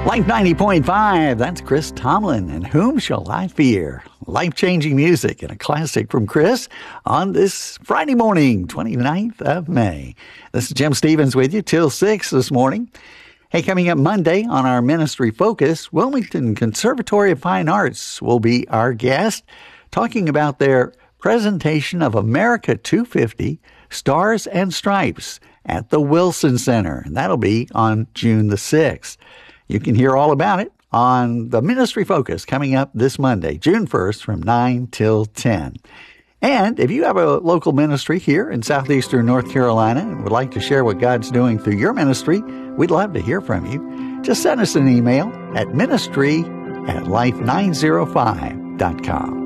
Life 90.5, that's Chris Tomlin, and Whom Shall I Fear? Life-changing music and a classic from Chris on this Friday morning, 29th of May. This is Jim Stevens with you till 6 this morning. Hey, coming up Monday on our Ministry Focus, Wilmington Conservatory of Fine Arts will be our guest, talking about their presentation of America 250, Stars and Stripes at the Wilson Center, and that'll be on June the 6th. You can hear all about it on the Ministry Focus coming up this Monday, June 1st from 9 till 10. And if you have a local ministry here in southeastern North Carolina and would like to share what God's doing through your ministry, we'd love to hear from you. Just send us an email at ministry@life905.com.